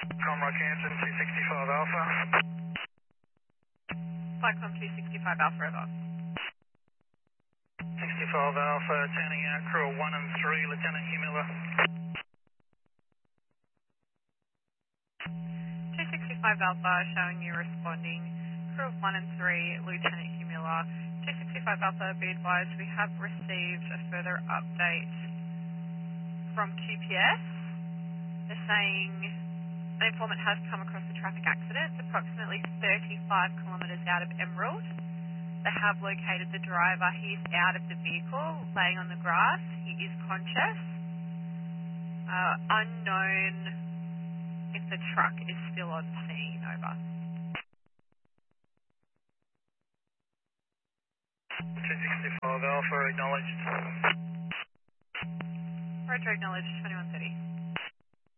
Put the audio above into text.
Comrade Canton, 265 Alpha. Cyclone 265 Alpha over. 65 Alpha, turning out crew 1 and 3, Lieutenant Hugh Miller. 265 Alpha showing you responding. Crew of 1 and 3, Lieutenant Hugh Miller. 265 Alpha, be advised we have received a further update from QPS. They're saying an informant has come across a traffic accident approximately 35 kilometres out of Emerald. They have located the driver. He is out of the vehicle, laying on the grass. He is conscious. Unknown if the truck is still on scene. Over. 265 Alpha, acknowledged. Roger, acknowledged, 2130.